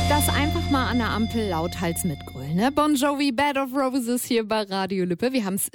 Das einfach mal an der Ampel lauthals mitgrölen. Ne? Bon Jovi, Bed of Roses hier bei Radio Lippe. Wir haben es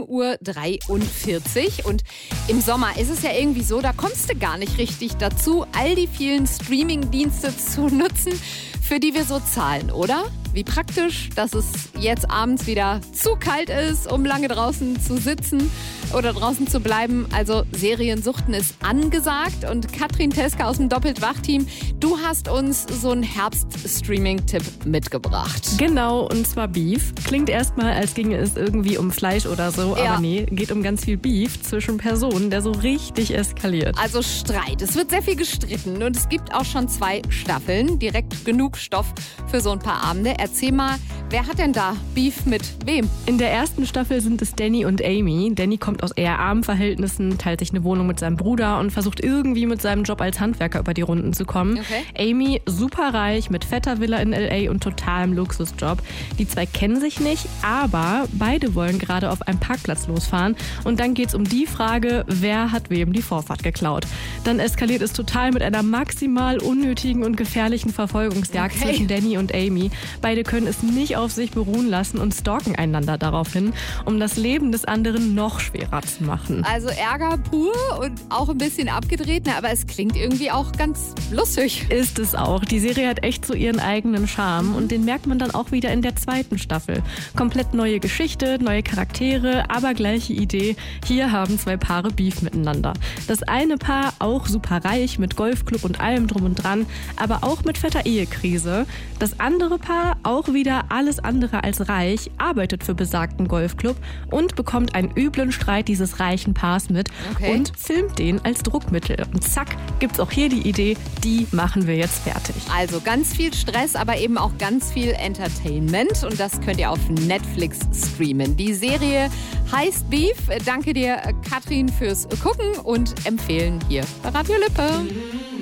7:43 Uhr und im Sommer ist es ja irgendwie so, da kommst du gar nicht richtig dazu, all die vielen Streaming-Dienste zu nutzen, für die wir so zahlen, oder? Wie praktisch, dass es jetzt abends wieder zu kalt ist, um lange draußen zu sitzen oder draußen zu bleiben. Also Seriensuchten ist angesagt. Und Katrin Teske aus dem Doppelt-Wach-Team, du hast uns so einen Herbst-Streaming-Tipp mitgebracht. Genau, und zwar Beef. Klingt erstmal, als ginge es irgendwie um Fleisch oder so, Ja. aber nee, geht um ganz viel Beef zwischen Personen, der so richtig eskaliert. Also Streit. Es wird sehr viel gestritten und es gibt auch schon 2 Staffeln. Direkt genug Stoff für so ein paar Abende. Erzähl mal, wer hat denn da Beef mit wem? In der ersten Staffel sind es Danny und Amy. Danny kommt aus eher armen Verhältnissen, teilt sich eine Wohnung mit seinem Bruder und versucht irgendwie mit seinem Job als Handwerker über die Runden zu kommen. Okay. Amy, superreich, mit fetter Villa in L.A. und totalem Luxusjob. Die 2 kennen sich nicht, aber beide wollen gerade auf einem Parkplatz losfahren. Und dann geht's um die Frage, wer hat wem die Vorfahrt geklaut. Dann eskaliert es total mit einer maximal unnötigen und gefährlichen Verfolgungsjagd zwischen Danny und Amy. Beide können es nicht auf sich beruhen lassen und stalken einander daraufhin, um das Leben des anderen noch schwerer zu machen. Also Ärger pur und auch ein bisschen abgedreht, aber es klingt irgendwie auch ganz lustig. Ist es auch. Die Serie hat echt so ihren eigenen Charme und den merkt man dann auch wieder in der zweiten Staffel. Komplett neue Geschichte, neue Charaktere, aber gleiche Idee. Hier haben 2 Paare Beef miteinander. Das eine Paar auch super reich mit Golfclub und allem drum und dran, aber auch mit fetter Ehekrise. Das andere Paar, auch wieder alles andere als reich, arbeitet für besagten Golfclub und bekommt einen üblen Streit dieses reichen Paars mit und filmt den als Druckmittel. Und zack, gibt's auch hier die Idee, die machen wir jetzt fertig. Also ganz viel Stress, aber eben auch ganz viel Entertainment und das könnt ihr auf Netflix streamen. Die Serie heißt Beef. Danke dir, Katrin, fürs Gucken und Empfehlen hier bei Radio Lippe.